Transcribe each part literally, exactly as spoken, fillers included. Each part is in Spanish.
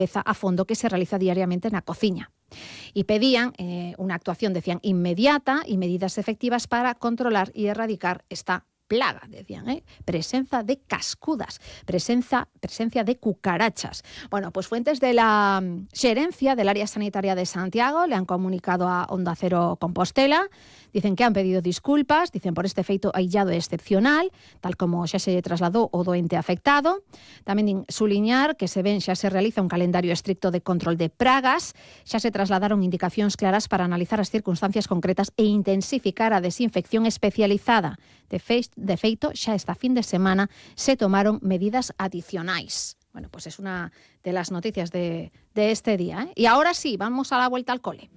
a fondo que se realiza diariamente na cociña. Y pedían eh, una actuación, decían, inmediata y medidas efectivas para controlar y erradicar esta plaga, decían, ¿eh? Presencia de cascudas, presencia, presencia de cucarachas. Bueno, pues fuentes de la Xerencia del Área Sanitaria de Santiago le han comunicado a Onda Cero Compostela. Dicen que han pedido disculpas, dicen por este feito aillado e excepcional, tal como xa se trasladou o doente afectado. Tamén din suliñar que se ven xa se realiza un calendario estricto de control de pragas, xa se trasladaron indicacións claras para analizar as circunstancias concretas e intensificar a desinfección especializada. De, fe, de feito, xa esta fin de semana se tomaron medidas adicionais. Bueno, pues es una de las noticias de, de este día, ¿eh? Y ahora sí, vamos a la vuelta al cole.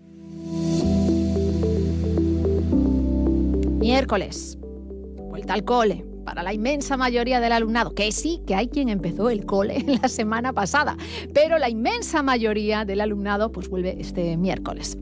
Miércoles, vuelta al cole para la inmensa mayoría del alumnado, que sí, que hay quien empezó el cole la semana pasada, pero la inmensa mayoría del alumnado pues vuelve este miércoles.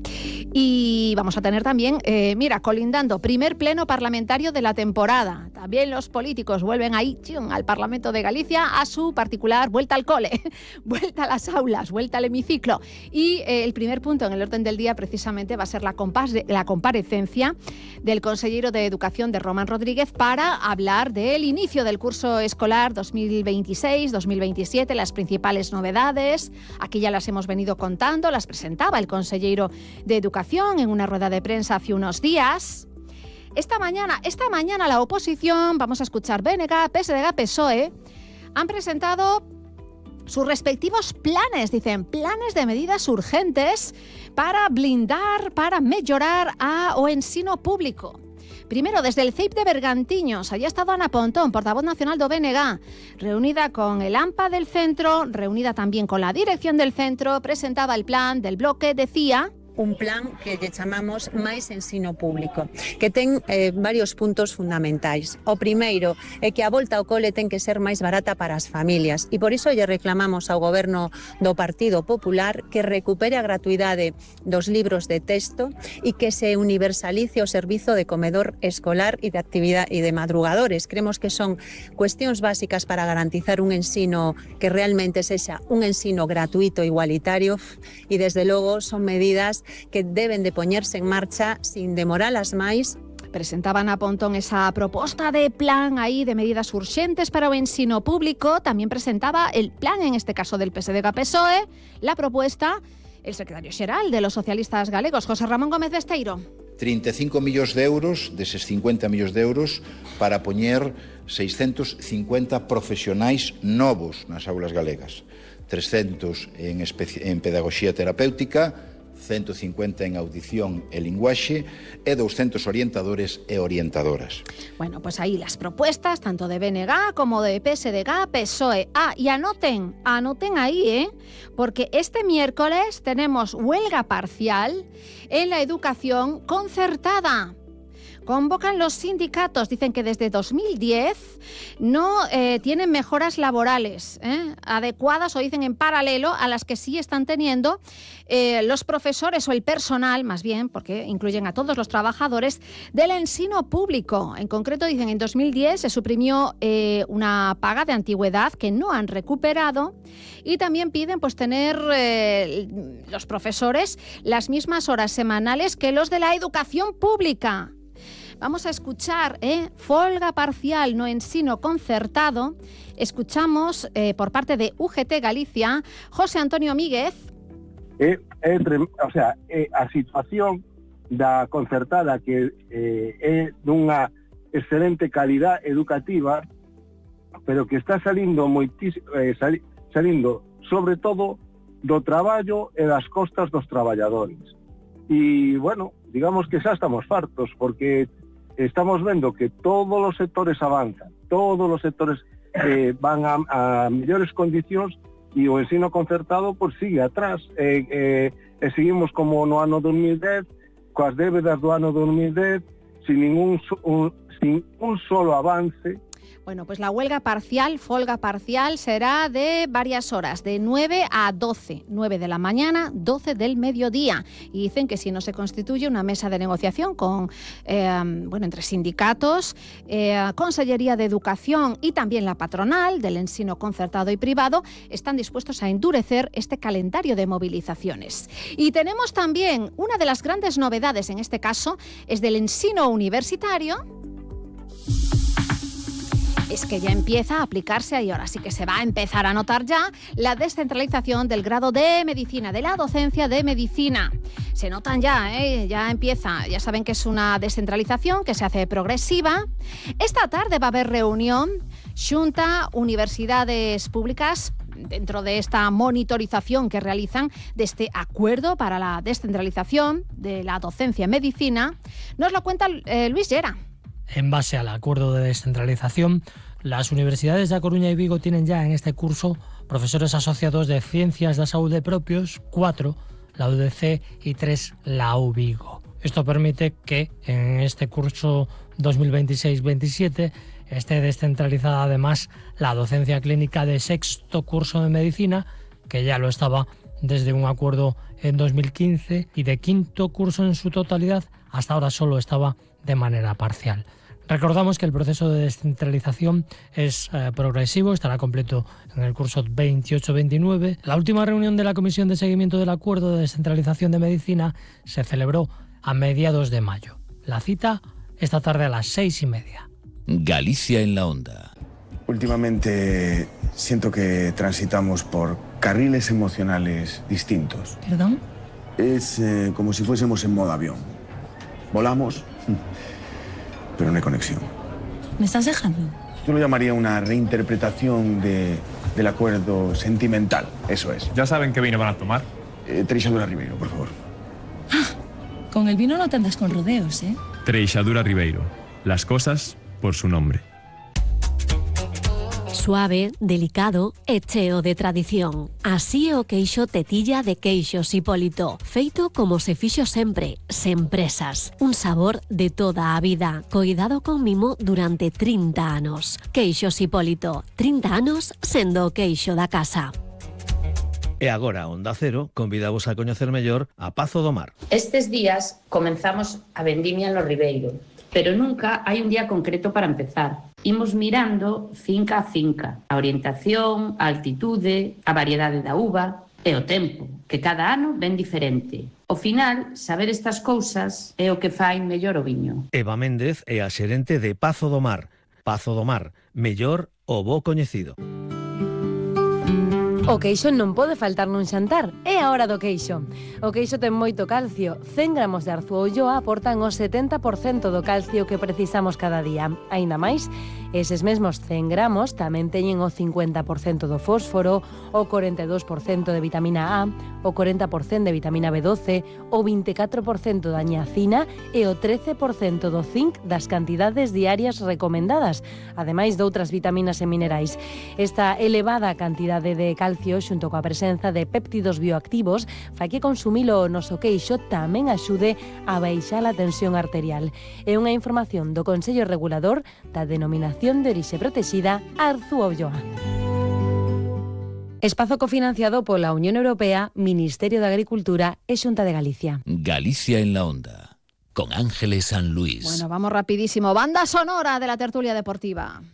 Y vamos a tener también, eh, mira, colindando, primer pleno parlamentario de la temporada. También los políticos vuelven ahí, chium, al Parlamento de Galicia a su particular vuelta al cole, vuelta a las aulas, vuelta al hemiciclo. Y eh, el primer punto en el orden del día precisamente va a ser la, compa- la comparecencia del consejero de Educación de Román Rodríguez para hablar del inicio del curso escolar dos mil veintiséis dos mil veintisiete, las principales novedades. Aquí ya las hemos venido contando, las presentaba el consejero de Educación en una rueda de prensa hace unos días. Esta mañana, esta mañana la oposición, vamos a escuchar, B N G, P S D G, P S O E, han presentado sus respectivos planes, dicen, planes de medidas urgentes para blindar, para mejorar a o ensino público. Primero, desde el C E I P de Bergantiños, allí ha estado Ana Pontón, portavoz nacional do B N G, reunida con el AMPA del centro, reunida también con la dirección del centro, presentaba el plan del bloque, decía... Un plan que lle chamamos Máis Ensino Público, que ten eh, varios puntos fundamentais. O primeiro é que a volta ao cole ten que ser máis barata para as familias e por iso lle reclamamos ao goberno do Partido Popular que recupere a gratuidade dos libros de texto e que se universalice o servizo de comedor escolar e de actividade e de madrugadores. Creemos que son cuestións básicas para garantizar un ensino que realmente sexa un ensino gratuito e igualitario e desde logo son medidas que deben de poñerse en marcha sin demoralas máis. Presentaban a Pontón esa proposta de plan aí de medidas urxentes para o ensino público. También presentaba el plan, en este caso del P S D G P S O E, la propuesta el secretario xeral de los socialistas galegos, José Ramón Gómez Besteiro. trinta e cinco millóns de euros, deses cincuenta millóns de euros, para poñer seiscentos cincuenta profesionais novos nas aulas galegas. trescentos en, especi- en pedagogía terapéutica, ciento cincuenta en audición e linguaxe e doscientos orientadores e orientadoras. Bueno, pues ahí las propuestas, tanto de B N G como de P S D G, P S O E. Ah, y anoten, anoten ahí, ¿eh? Porque este miércoles tenemos huelga parcial en la educación concertada. Convocan los sindicatos, dicen que desde dos mil diez no eh, tienen mejoras laborales ¿eh? adecuadas o dicen en paralelo a las que sí están teniendo eh, los profesores o el personal, más bien, porque incluyen a todos los trabajadores del ensino público. En concreto, dicen en dos mil diez se suprimió eh, una paga de antigüedad que no han recuperado y también piden pues tener eh, los profesores las mismas horas semanales que los de la educación pública. Vamos a escuchar, ¿eh? Folga parcial no ensino concertado. Escuchamos eh, por parte de U G T Galicia, José Antonio Míguez. É, é, o sea, é a situación da concertada que eh, é dunha excelente calidad educativa, pero que está salindo moitísimo, eh, sali, salindo sobre todo do traballo e das costas dos traballadores. E, bueno, digamos que xa estamos fartos, porque estamos vendo que todos os sectores avanzan, todos os sectores eh, van a, a mellores condicións e o ensino concertado pues, sigue atrás. Eh, eh, e seguimos como no ano dos mil dez, coas débedas do ano dos mil dez, sin ningún un, sin un solo avance Bueno, pues la huelga parcial, folga parcial, será de varias horas, de nueve a doce, nueve de la mañana, doce del mediodía. Y dicen que si no se constituye una mesa de negociación con, eh, bueno, entre sindicatos, eh, Consellería de Educación y también la patronal del ensino concertado y privado, están dispuestos a endurecer este calendario de movilizaciones. Y tenemos también una de las grandes novedades, en este caso, es del ensino universitario. Es que ya empieza a aplicarse y ahora sí que se va a empezar a notar ya la descentralización del grado de medicina, de la docencia de medicina. Se notan ya, ¿eh? Ya empieza, ya saben que es una descentralización que se hace progresiva. Esta tarde va a haber reunión Xunta, universidades públicas, dentro de esta monitorización que realizan de este acuerdo para la descentralización de la docencia en medicina. Nos lo cuenta eh, Luis Llera. En base al acuerdo de descentralización, las universidades de A Coruña y Vigo tienen ya en este curso profesores asociados de Ciencias da Saúde propios, cuatro, la U D C y tres, la U Vigo. Esto permite que en este curso dos mil veintiséis veintisiete esté descentralizada además la docencia clínica de sexto curso de medicina, que ya lo estaba desde un acuerdo en dos mil quince, y de quinto curso en su totalidad, hasta ahora solo estaba de manera parcial. Recordamos que el proceso de descentralización es eh, progresivo, estará completo en el curso veintiocho veintinueve. La última reunión de la Comisión de Seguimiento del Acuerdo de Descentralización de Medicina se celebró a mediados de mayo. La cita esta tarde a las seis y media. Galicia en la onda. Últimamente siento que transitamos por carriles emocionales distintos. ¿Perdón? Es eh, como si fuésemos en modo avión. Volamos, pero no hay conexión. ¿Me estás dejando? Yo lo llamaría una reinterpretación de, del acuerdo sentimental, eso es. ¿Ya saben qué vino van a tomar? Eh, Treixadura Ribeiro, por favor. Ah, con el vino no te andas con rodeos, ¿eh? Treixadura Ribeiro. Las cosas por su nombre. Suave, delicado e cheo de tradición. Así é o queixo tetilla de Queixos Hipólito, feito como se fixo sempre, sen presas. Un sabor de toda a vida, coidado con mimo durante trinta anos. Queixos Hipólito, trinta anos sendo o queixo da casa. E agora Onda Cero convidamos a coñecer mellor a Pazo do Mar. Estes días comenzamos a vendimia no Ribeiro, pero nunca hai un día concreto para empezar. Imos mirando finca a finca, a orientación, a altitude, a variedade da uva e o tempo, que cada ano ven diferente. Ao final, saber estas cousas é o que fai mellor o viño. Eva Méndez é a xerente de Pazo do Mar. Pazo do Mar, mellor o bo coñecido. O queixo non pode faltar nun xantar, é a hora do queixo. O queixo ten moito calcio, cen gramos de Arzúa Ulloa aportan o setenta por cento do calcio que precisamos cada día. Aínda máis, eses mesmos cen gramos tamén teñen o cincuenta por cento do fósforo, o corenta e dous por cento de vitamina A, o corenta por cento de vitamina B doce, o vinte e catro por cento da niacina e o trece por cento do zinc das cantidades diarias recomendadas, ademais de outras vitaminas e minerais. Esta elevada cantidade de calcio xunto coa presenza de péptidos bioactivos fai que consumilo o noso queixo tamén axude a baixar a tensión arterial. É unha información do Consello Regulador da Denominación de Orixe Protexida Arzúa Ulloa. Espazo cofinanciado pola Unión Europea, Ministerio de Agricultura e Xunta de Galicia. Galicia en la onda, con Ángeles San Luis. Bueno, vamos rapidísimo. Banda sonora de la tertulia deportiva.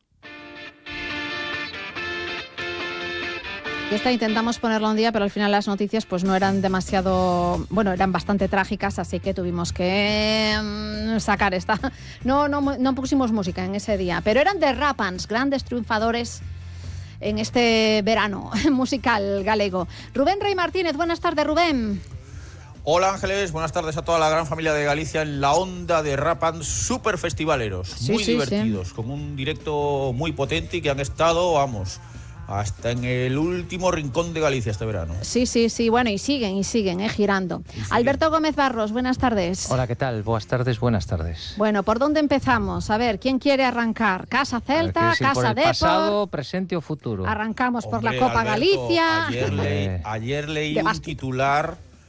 Esta intentamos ponerla un día, pero al final las noticias pues no eran demasiado, bueno, eran bastante trágicas, así que tuvimos que um, sacar esta. No, no, no pusimos música en ese día, pero eran The Rapans, grandes triunfadores en este verano musical galego. Rubén Rey Martínez, buenas tardes, Rubén. Hola Ángeles, buenas tardes a toda la gran familia de Galicia en la onda de Rapans, super festivaleros, sí, muy sí, divertidos, sí. Con un directo muy potente y que han estado, vamos, hasta en el último rincón de Galicia este verano. Sí, sí, sí, bueno, y siguen, y siguen, eh, girando. Siguen. Alberto Gómez Barros, buenas tardes. Hola, ¿qué tal? Buenas tardes, buenas tardes. Bueno, ¿por dónde empezamos? A ver, ¿quién quiere arrancar? ¿Casa Celta, sí, Casa Depor? ¿Pasado, presente o futuro? Arrancamos Hombre, por la Copa Alberto, Galicia. Ayer, le, ayer leí un titular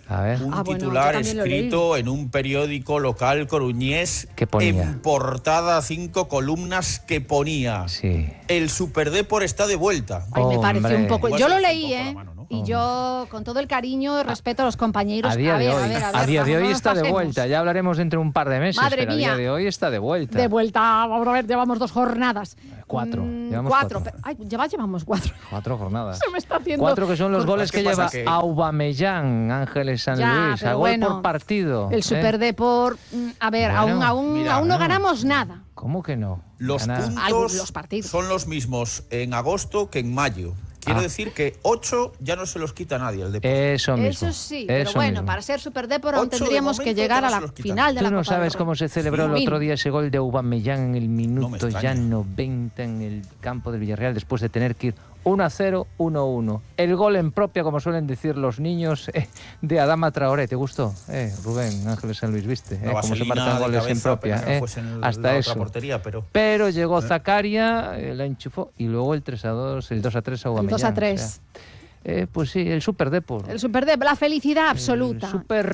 A ver. Un Ah, bueno, titular yo también lo escrito en un periódico local coruñés. ¿Qué ponía? En portada, cinco columnas que ponía. Sí. El Superdepor está de vuelta. Ay, me pareció un Hombre. poco. Igual Yo se lo hizo un leí, poco la ¿eh? mano, ¿no? Y yo, con todo el cariño y respeto a los compañeros. A día de ver, hoy, a ver, a a ver, día de no hoy nos está de pasemos. vuelta. Ya hablaremos dentro de un par de meses, Madre pero a mía. día de hoy está de vuelta. De vuelta, vamos a ver, llevamos dos jornadas. Cuatro, Mm, llevamos cuatro. cuatro. Ay, ya llevamos cuatro. Cuatro jornadas. Se me está haciendo. Cuatro que son los corto. goles que ¿Qué pasa? lleva Que- Aubameyang, Ángeles San Ya, Luis, pero a gol bueno, por partido. El ¿eh? Superdepor, mm, a ver, Bueno, aún, aún, mira, aún no bueno. ganamos nada. ¿Cómo que no? Los Gana- puntos Algunos- los partidos. son los mismos en agosto que en mayo. Quiero Ah. decir que ocho ya no se los quita nadie el deporte. Eso mismo. Eso sí, pero eso bueno, mismo. para ser Superdepor aún Ocho de tendríamos que momento llegar ya a no la se los quitan. final de la Tú no Copa del sabes Rey. cómo se celebró el Sí. otro día ese gol de Aubameyang en el minuto extraña. ya noventa en el campo del Villarreal después de tener que ir uno a cero, uno a uno. El gol en propia, como suelen decir los niños, eh, de Adama Traoré. ¿Te gustó? Eh, Rubén, Ángeles San Luis, ¿viste? Una Eh, cómo se vaselina marcan de goles en cabeza, propia. pena que no eh, fuese en el- hasta la eso. otra portería, pero... Pero llegó Zakaria, eh, la enchufó y luego el tres a dos, el dos a tres a Aubameyang. dos a o tres. sea, eh, pues sí, el Superdepor. El Superdepor, la felicidad absoluta.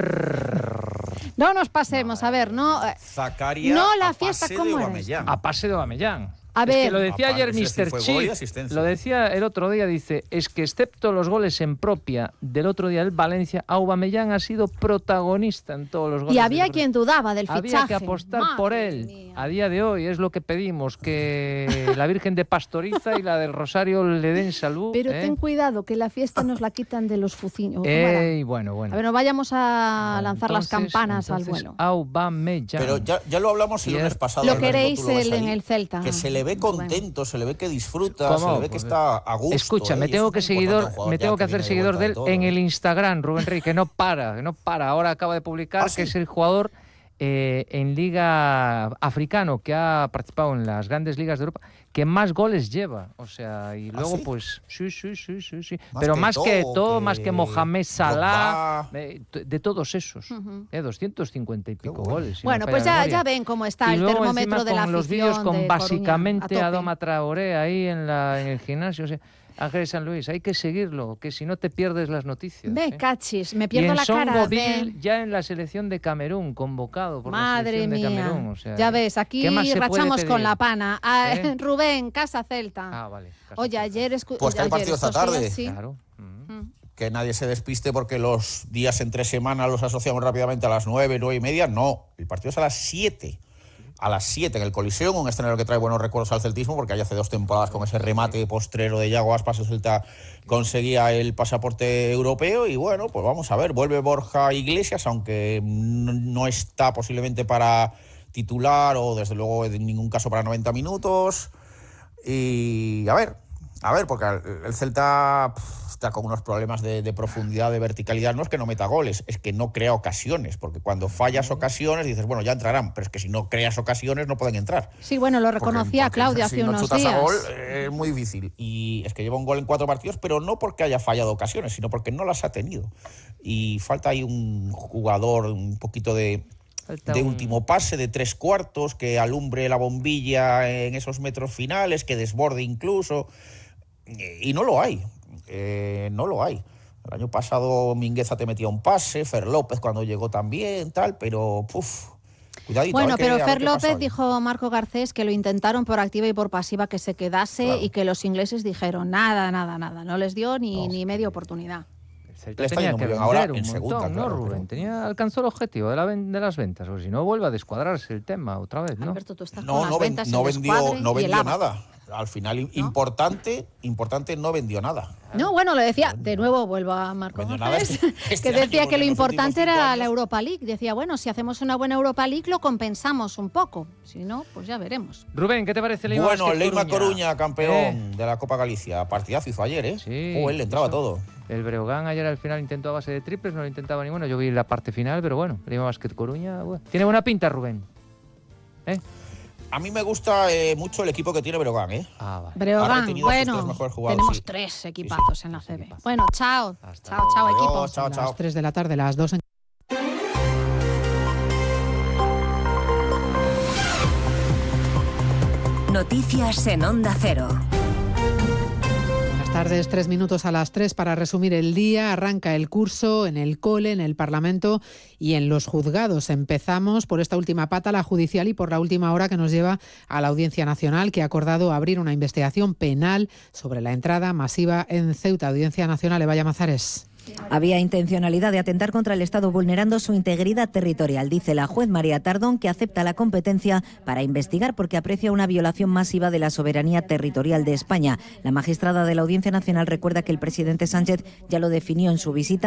Super... No nos pasemos, a ver, no. eh, Zakaria No, la a fiesta, pase ¿cómo de era Aubameyang. A pase de Aubameyang. A Es ver. que lo decía Aparte, ayer es decir, mister fue gol y Chip, asistencia. lo decía el otro día, dice, es que excepto los goles en propia del otro día del Valencia, Aubameyang ha sido protagonista en todos los goles. Y había del- quien dudaba del fichaje. Había que apostar Madre por él. mía. A día de hoy es lo que pedimos, que la Virgen de Pastoriza y la del Rosario le den salud. Pero ¿eh? ten cuidado, que la fiesta nos la quitan de los fuciños. ¿Cómo era? Ey, bueno, bueno. A ver, no vayamos a lanzar las Entonces- campanas al entonces, vuelo. Aubameyang. Pero ya, ya lo hablamos el Y lunes es- pasado. Lo Alberto, queréis tú lo ves el- en ahí, el Celta. Que se le ve contento, se le ve que disfruta, ¿Cómo? se le ve que Pues, está a gusto. Escucha, ¿eh? me Y tengo eso que es muy importante seguidor, un jugador me ya tengo que que hacer viene de seguidor vuelta de de él todo, en ¿eh? el Instagram, Rubén Rey, que no para, que no para. Ahora acaba de publicar ¿Ah, sí? que es el jugador eh, en Liga Africano que ha participado en las grandes ligas de Europa que más goles lleva. O sea, y luego sí? pues sí, sí, sí, sí, sí. Más Pero que más que Eto'o, todo, que más que Mohamed Salah, Drogba. eh, t- de todos esos, Ujú. eh, doscientos cincuenta y pico bueno. goles. si no Bueno, me pues falla la ya, memoria. ya ven cómo está Y el luego termómetro encima de la con los afición vídeos con de Coruña, básicamente a a tope. Adama Traoré ahí en, la, en el gimnasio. O sea, Ángeles San Luis, hay que seguirlo, que si no te pierdes las noticias. Ve, ¿eh? cachis, me Y pierdo en la Son cara Godil, de... ya en la selección de Camerún, convocado por la Madre selección de mía, Camerún. O sea, ya ves, aquí ¿qué más se puede rachamos con pedir? la pana. Ah, ¿Eh? Rubén, Casa Celta. Ah, vale. Casa Oye, Celta. ayer... escu- Pues que hay ayer, partido esta estos días, tarde. sí. Claro. Mm. Mm. Que nadie se despiste porque los días entre semana los asociamos rápidamente a las nueve, nueve y media. No, el partido es a las siete. A las siete en el Coliseum, un escenario que trae buenos recuerdos al celtismo, porque hay hace dos temporadas con ese remate postrero de Yago Aspas, el Celta conseguía el pasaporte europeo y bueno, pues vamos a ver, vuelve Borja Iglesias, aunque no, no está posiblemente para titular o desde luego en ningún caso para noventa minutos. Y a ver, a ver, porque el, el Celta pff, está con unos problemas de, de profundidad, de verticalidad. No es que no meta goles, es que no crea ocasiones, porque cuando fallas ocasiones dices, bueno, ya entrarán, pero es que si no creas ocasiones no pueden entrar. Sí, bueno, lo reconocía Porque- porque Claudia si hace no unos chutas días. a gol, eh, es muy difícil. Y es que lleva un gol en cuatro partidos, pero no porque haya fallado ocasiones, sino porque no las ha tenido. Y falta ahí un jugador, un poquito de, Falta de un- último pase, de tres cuartos, que alumbre la bombilla en esos metros finales, que desborde incluso. Y no lo hay. Eh, no lo hay. El año pasado Mingueza te metía un pase, Fer López cuando llegó también, tal, pero puf, cuidadito. Bueno, hay que- pero a ver Fer qué pasa López hoy. dijo Marco Garcés que lo intentaron por activa y por pasiva que se quedase Claro. y que los ingleses dijeron nada, nada, nada. No les dio ni, ni media oportunidad. El Celta Le está tenía yendo que muy bien vender ahora un en montón, segunda, ¿no, claro, Rubén? pero- Tenía, alcanzó el objetivo de, la ven- de las ventas, porque si no vuelve a descuadrarse el tema otra vez, ¿no? Alberto, tú estás con No, las no, ven- ventas no en vendió, descuadre no y el vendió Ava. nada. Al final, importante, importante, no vendió nada. No, bueno, lo decía, de nuevo vuelvo a Marco Vendió nada Garcés, este- este que año, decía que porque lo en los últimos importante cinco era años- la Europa League. Decía, bueno, si hacemos una buena Europa League lo compensamos un poco. Si no, pues ya veremos. Rubén, ¿qué te parece Leima Bueno, Vázquez Leima Coruña? Coruña, campeón Eh. de la Copa Galicia. Partidazo hizo ayer, ¿eh? Sí. Oh, él le entraba eso. todo. El Breogán ayer al final intentó a base de triples, no lo intentaba ninguno. Yo vi la parte final, pero bueno, Leima Vázquez Coruña, bueno. Tiene buena pinta, Rubén. ¿Eh? A mí me gusta eh, mucho el equipo que tiene Breogán, ¿eh? Ah, vale. Ha Breogán, retenido a sus tres bueno, mejores jugadores, tenemos sí. tres equipazos en la C B. Bueno, chao. Hasta chao, chao, luego. equipo. Adiós, chao, chao. Las tres de la tarde, las dos en... Noticias en Onda Cero. Buenas tardes, tres minutos a las tres para resumir el día. Arranca el curso en el cole, en el Parlamento y en los juzgados. Empezamos por esta última pata, la judicial, y por la última hora que nos lleva a la Audiencia Nacional, que ha acordado abrir una investigación penal sobre la entrada masiva en Ceuta. Audiencia Nacional, Eva Llamazares. Había intencionalidad de atentar contra el Estado vulnerando su integridad territorial, dice la juez María Tardón, que acepta la competencia para investigar porque aprecia una violación masiva de la soberanía territorial de España. La magistrada de la Audiencia Nacional recuerda que el presidente Sánchez ya lo definió en su visita